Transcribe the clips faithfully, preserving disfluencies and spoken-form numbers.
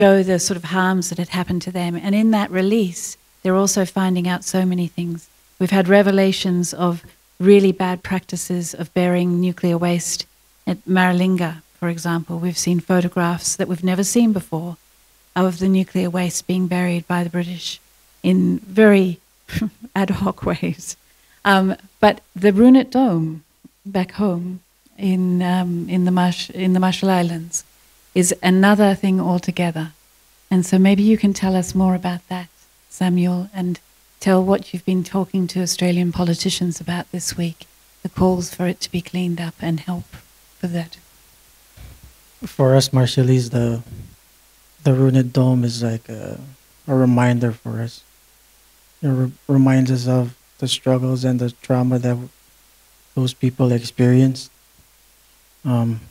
show the sort of harms that had happened to them. And in that release, they're also finding out so many things. We've had revelations of really bad practices of burying nuclear waste at Maralinga, for example. We've seen photographs that we've never seen before of the nuclear waste being buried by the British in very ad hoc ways. Um, but the Runit Dome back home in um, in the Marsh, in the Marshall Islands is another thing altogether. And so maybe you can tell us more about that, Samuel, and tell what you've been talking to Australian politicians about this week, the calls for it to be cleaned up and help for that. For us Marshallese, the the Runit Dome is like a, a reminder for us. It re reminds us of the struggles and the trauma that those people experienced. Um,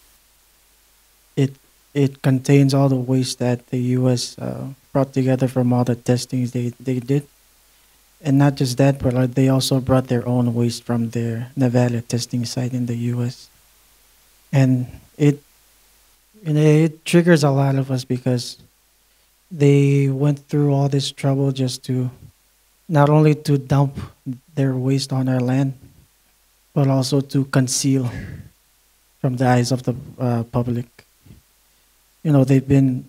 it it contains all the waste that the U S uh, brought together from all the testings they, they did. And not just that, but uh, they also brought their own waste from their Nevada testing site in the U S. And it, you know, it triggers a lot of us because they went through all this trouble just to not only to dump their waste on our land, but also to conceal from the eyes of the uh, public. You know, they've been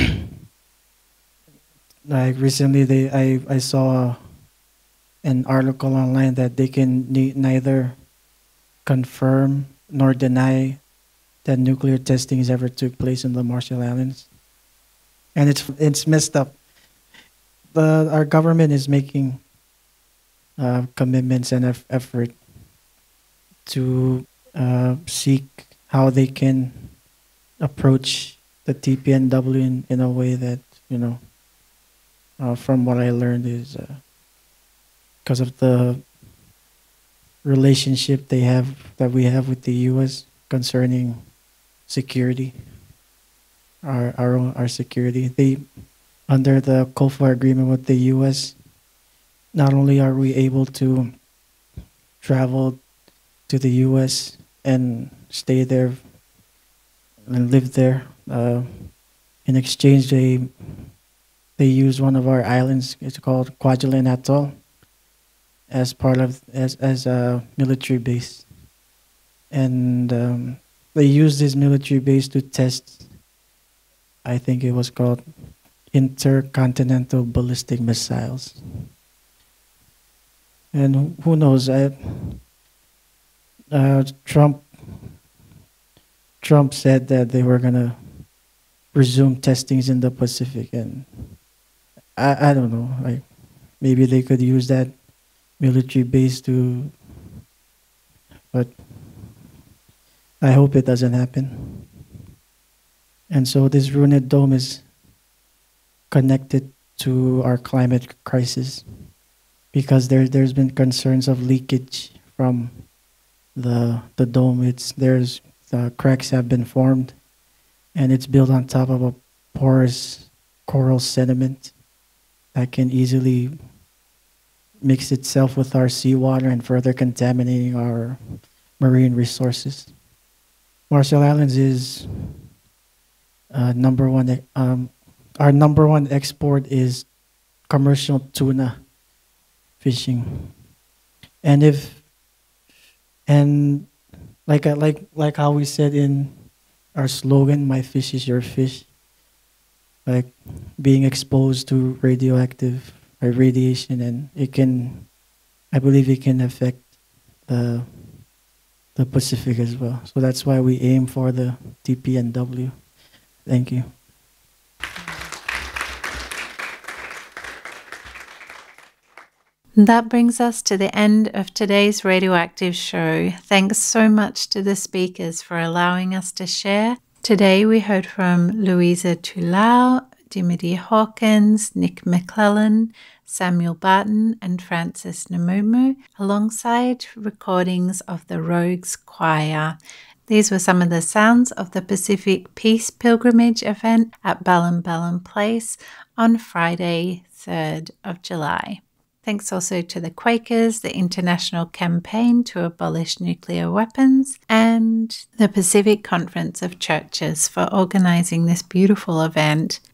like recently. They I I saw an article online that they can ne neither confirm nor deny that nuclear testings ever took place in the Marshall Islands, and it's it's messed up. The our government is making uh, commitments and eff effort to uh, seek how they can approach the T P N W in, in a way that, you know, uh, from what I learned is because uh, of the relationship they have, that we have with the U S concerning security, our, our, own, our security. They, under the COFA agreement with the U S, not only are we able to travel to the U S and stay there and live there, uh, in exchange they they use one of our islands. It's called Kwajalein Atoll as part of as as a military base, and um, they use this military base to test, I think it was called intercontinental ballistic missiles. And who knows, I, uh, Trump Trump said that they were gonna resume testings in the Pacific, and I, I don't know, like maybe they could use that military base to, but I hope it doesn't happen. And so this Runit Dome is connected to our climate crisis because there there's been concerns of leakage from the the dome. It's there's the cracks have been formed, and it's built on top of a porous coral sediment that can easily mix itself with our seawater and further contaminating our marine resources. Marshall Islands is uh, number one. Um, our number one export is commercial tuna fishing, and if and like I, like like how we said in our slogan, "My fish is your fish." Like being exposed to radioactive or radiation, and it can, I believe, it can affect the the Pacific as well. So that's why we aim for the T P N W. Thank you. That brings us to the end of today's Radioactive Show. Thanks so much to the speakers for allowing us to share. Today we heard from Louisa Tulau, Dimity Hawkins, Nick McClellan, Samuel Barton and Francis Namumu, alongside recordings of the Rogues Choir. These were some of the sounds of the Pacific Peace Pilgrimage event at Ballinballum Place on Friday, third of July. Thanks also to the Quakers, the International Campaign to Abolish Nuclear Weapons, and the Pacific Conference of Churches for organising this beautiful event.